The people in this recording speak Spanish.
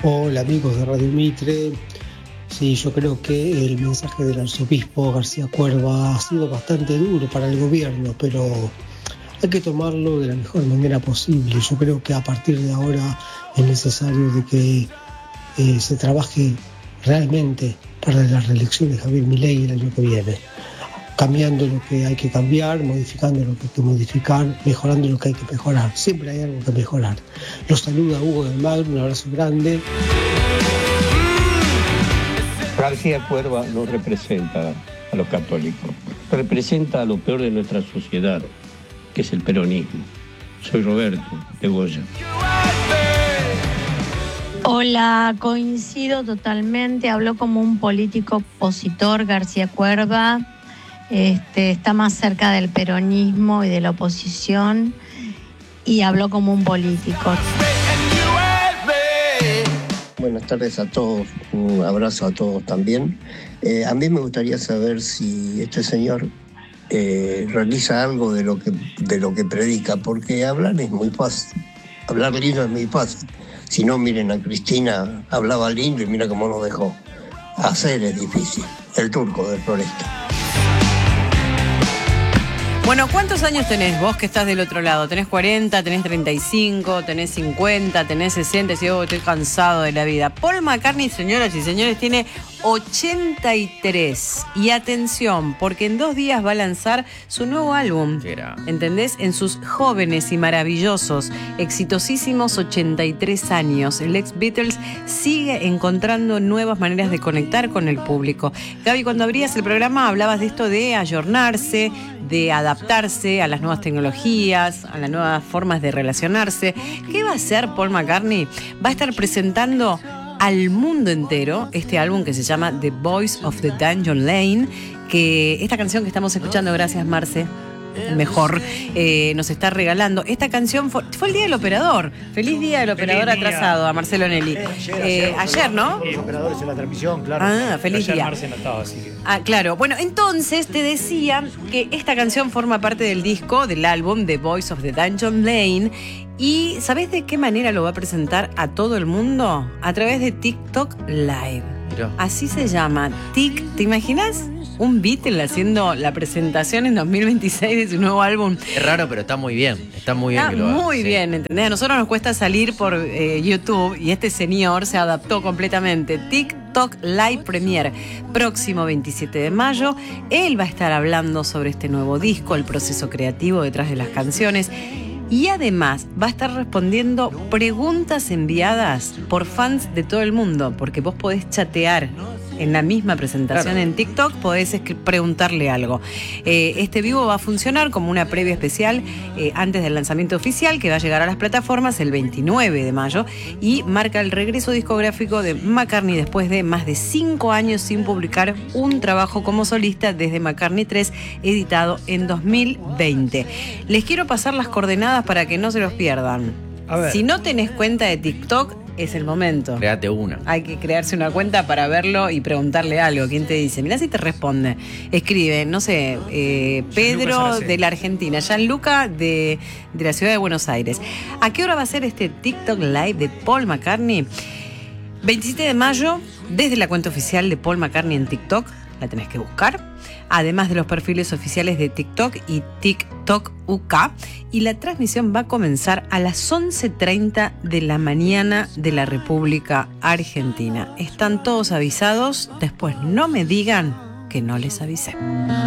Hola amigos de Radio Mitre. Sí, yo creo que el mensaje del arzobispo García Cuerva ha sido bastante duro para el gobierno, pero hay que tomarlo de la mejor manera posible. Yo creo que a partir de ahora es necesario de que se trabaje realmente para la reelección de Javier Milei el año que viene, cambiando lo que hay que cambiar, modificando lo que hay que modificar, mejorando lo que hay que mejorar. Siempre hay algo que mejorar. Los saluda Hugo del Magro, un abrazo grande. García Cuerva no representa a los católicos, representa a lo peor de nuestra sociedad, que es el peronismo. Soy Roberto, de Goya. Hola, coincido totalmente, habló como un político opositor García Cuerva, está más cerca del peronismo y de la oposición y habló como un político. Buenas tardes a todos, un abrazo a todos también. A mí me gustaría saber si este señor realiza algo de lo que predica, porque hablar es muy fácil, hablar lindo es muy fácil. Si no, miren a Cristina, hablaba lindo y mira cómo nos dejó. Hacer es difícil. El Turco de Floresta. Bueno, ¿cuántos años tenés vos que estás del otro lado? ¿Tenés 40, tenés 35, tenés 50, tenés 60? Y yo estoy cansado de la vida. Paul McCartney, señoras y señores, tiene 83. Y atención, porque en 2 días va a lanzar su nuevo álbum. ¿Entendés? En sus jóvenes y maravillosos, exitosísimos 83 años, el ex Beatles sigue encontrando nuevas maneras de conectar con el público. Gaby, cuando abrías el programa hablabas de esto de ayornarse, de adaptarse a las nuevas tecnologías, a las nuevas formas de relacionarse. ¿Qué va a hacer Paul McCartney? Va a estar presentando al mundo entero este álbum que se llama The Voice of the Dungeon Lane, que esta canción que estamos escuchando, gracias Marce, mejor, nos está regalando. Esta canción fue el Día del Operador. Feliz Día del Operador atrasado a Marcelo Nelly. Ayer, ¿no? El operador hizo la transmisión, claro. Ah, feliz día. Marce no estaba, así que... Ah, claro. Bueno, entonces te decía que esta canción forma parte del disco, del álbum The Voice of the Dungeon Lane. ¿Y sabés de qué manera lo va a presentar a todo el mundo? A través de TikTok Live. Mirá. Así se llama. ¿Te imaginas? Un Beatle haciendo la presentación en 2026 de su nuevo álbum. Es raro, pero está muy bien. Está muy bien que lo haga. Muy bien, ¿entendés? A nosotros nos cuesta salir por YouTube y este señor se adaptó completamente. TikTok Live Premiere, próximo 27 de mayo. Él va a estar hablando sobre este nuevo disco, el proceso creativo detrás de las canciones. Y además va a estar respondiendo preguntas enviadas por fans de todo el mundo, porque vos podés chatear en la misma presentación, claro. En TikTok podés preguntarle algo. Este vivo va a funcionar como una previa especial antes del lanzamiento oficial, que va a llegar a las plataformas el 29 de mayo y marca el regreso discográfico de McCartney después de más de 5 años sin publicar un trabajo como solista desde McCartney 3, editado en 2020. Les quiero pasar las coordenadas para que no se los pierdan. A ver. Si no tenés cuenta de TikTok, es el momento. Créate una. Hay que crearse una cuenta para verlo y preguntarle algo. ¿Quién te dice? Mirá si te responde. Escribe, no sé, Pedro de la Argentina, Gianluca de la ciudad de Buenos Aires. ¿A qué hora va a ser este TikTok Live de Paul McCartney? 27 de mayo, desde la cuenta oficial de Paul McCartney en TikTok. La tenés que buscar. Además de los perfiles oficiales de TikTok y TikTok UK. Y la transmisión va a comenzar a las 11:30 de la mañana de la República Argentina. Están todos avisados. Después no me digan que no les avisé.